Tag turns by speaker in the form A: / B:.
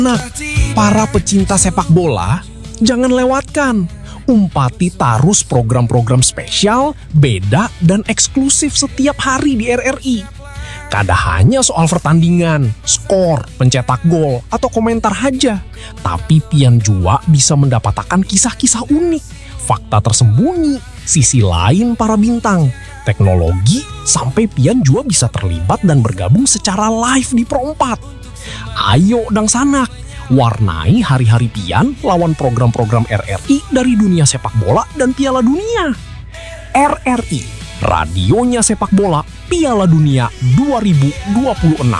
A: Nah, para pecinta sepak bola, jangan lewatkan Umpati Tarus program-program spesial, beda, dan eksklusif setiap hari di RRI. Kada hanya soal pertandingan, skor, pencetak gol, atau komentar aja. Tapi pian juga bisa mendapatkan kisah-kisah unik, fakta tersembunyi, sisi lain para bintang, teknologi, sampai pian juga bisa terlibat dan bergabung secara live di Pro 4. Ayo dang sanak, warnai hari-hari pian lawan program-program RRI dari dunia sepak bola dan Piala Dunia. RRI, radionya sepak bola Piala Dunia 2026.